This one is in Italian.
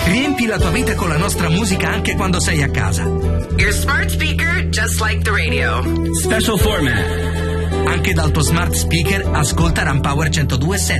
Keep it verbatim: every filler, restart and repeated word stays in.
Riempi la tua vita con la nostra musica anche quando sei a casa. Your smart speaker, just like the radio. Special format. Anche dal tuo smart speaker ascolta Ram Power centodue e sette.